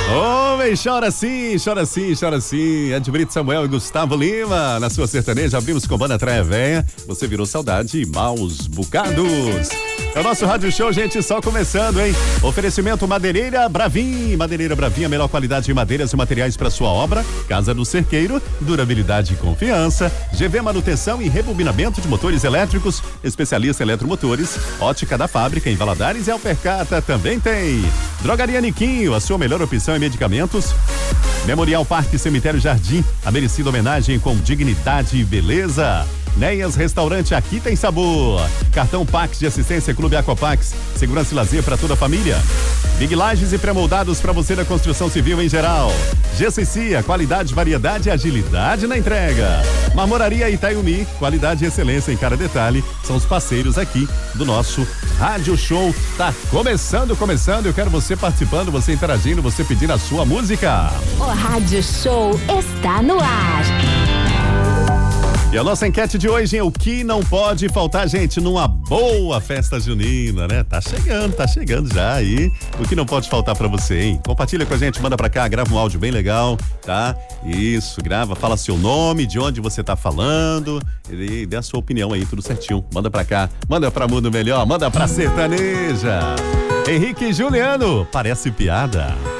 Homem, chora sim, chora sim, chora sim. Ed Brito, Samuel e Gustavo Lima. Na sua sertaneja, abrimos com banda Traia Véia. Você virou saudade e maus bocados. É o nosso rádio show, gente, só começando, hein? Oferecimento Madeireira Bravin. Madeireira Bravin, a melhor qualidade de madeiras e materiais para sua obra. Casa do Cerqueiro, durabilidade e confiança. GV Manutenção e rebobinamento de motores elétricos. Especialista em eletromotores. Ótica da Fábrica em Valadares e Alpercata também tem. Drogaria Niquinho, a sua melhor opção em medicamentos. Memorial Parque Cemitério Jardim, a merecida homenagem com dignidade e beleza. Neias Restaurante, aqui tem sabor. Cartão Pax de assistência Clube Aquapax, segurança e lazer para toda a família. Big Lages e pré-moldados para você da construção civil em geral. GCC, a qualidade, variedade e agilidade na entrega. Marmoraria Itaiumi, qualidade e excelência em cada detalhe, são os parceiros aqui do nosso Rádio Show. Tá começando. Eu quero você participando, você interagindo, você pedindo a sua música. O Rádio Show está no ar. E a nossa enquete de hoje é o que não pode faltar, gente, numa boa festa junina, né? Tá chegando já aí. O que não pode faltar pra você, hein? Compartilha com a gente, manda pra cá, grava um áudio bem legal, tá? Isso, grava, fala seu nome, de onde você tá falando e dê a sua opinião aí, tudo certinho. Manda pra cá, manda pra Mundo Melhor, manda pra Sertaneja. Henrique e Juliano, parece piada.